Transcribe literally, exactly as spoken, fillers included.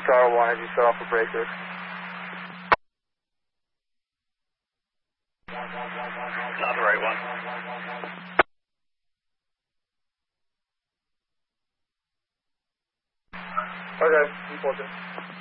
Star one, have you set off a breaker? Not the right one. Okay, important.